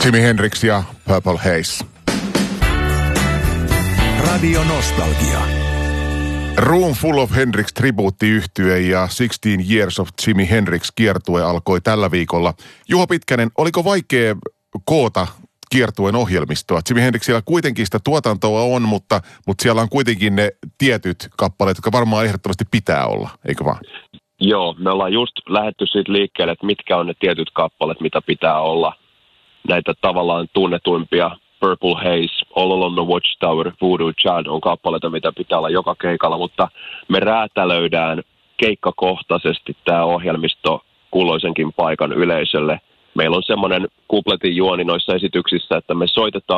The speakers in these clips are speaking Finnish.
Jimi Hendrix ja Purple Haze. Radio Nostalgia. Room Full of Hendrix tribuuttiyhtye ja 16 Years of Jimi Hendrix kiertue alkoi tällä viikolla. Juho Pitkänen, oliko vaikea koota kiertueen ohjelmistoa? Jimi Hendrixillä kuitenkin sitä tuotantoa on, mutta siellä on kuitenkin ne tietyt kappaleet, jotka varmaan ehdottomasti pitää olla, eikö vaan? Joo, me ollaan just lähdetty siitä liikkeelle, että mitkä on ne tietyt kappaleet, mitä pitää olla. Näitä tavallaan tunnetuimpia Purple Haze, All Along the Watchtower, Voodoo Child on kappaleita, mitä pitää olla joka keikalla, mutta me räätälöidään keikkakohtaisesti tämä ohjelmisto kulloisenkin paikan yleisölle. Meillä on semmoinen kupletin juoni noissa esityksissä, että me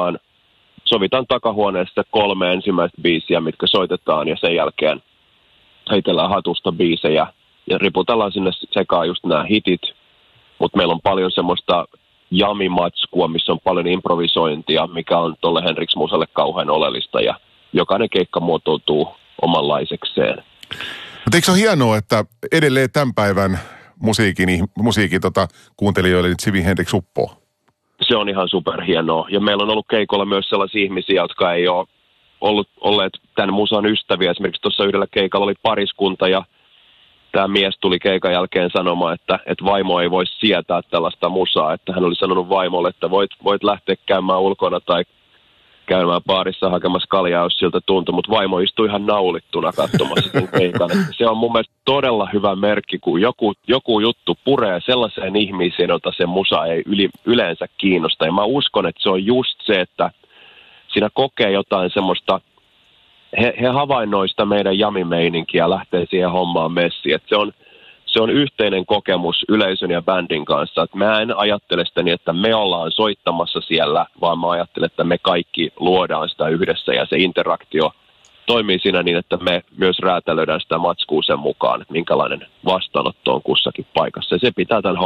sovitaan takahuoneessa 3 ensimmäistä biisiä, mitkä soitetaan, ja sen jälkeen heitellään hatusta biisejä ja riputellaan sinne sekaan just nämä hitit, mutta meillä on paljon semmoista jamimatskua, missä on paljon improvisointia, mikä on tuolle Hendrix-musalle kauhean oleellista, ja jokainen keikka muotoutuu omanlaisekseen. Mutta eikö se ole hienoa, että edelleen tämän päivän musiikin kuuntelijoille Jimi Hendrix uppoo? Se on ihan superhienoa, ja meillä on ollut keikolla myös sellaisia ihmisiä, jotka ei ole olleet tämän musan ystäviä. Esimerkiksi tuossa yhdellä keikalla oli pariskunta, ja tämä mies tuli keikan jälkeen sanomaan, että vaimo ei voi sietää tällaista musaa, että hän oli sanonut vaimolle, että voit lähteä käymään ulkona tai käymään baarissa hakemassa kaljaa, jos siltä tuntui, mutta vaimo istui ihan naulittuna katsomassa sen keikan. Se on mun mielestä todella hyvä merkki, kun joku juttu puree sellaiseen ihmiseen, jota se musa ei yleensä kiinnosta. Ja mä uskon, että se on just se, että siinä kokee jotain semmoista, he havainnoista meidän jamimeininkiä ja lähtee siihen hommaan messiin. Että se on yhteinen kokemus yleisön ja bändin kanssa. Että mä en ajattele sitä niin, että me ollaan soittamassa siellä, vaan mä ajattelen, että me kaikki luodaan sitä yhdessä ja se interaktio toimii siinä niin, että me myös räätälöidään sitä matskua sen mukaan, että minkälainen vastaanotto on kussakin paikassa. Ja se pitää tämän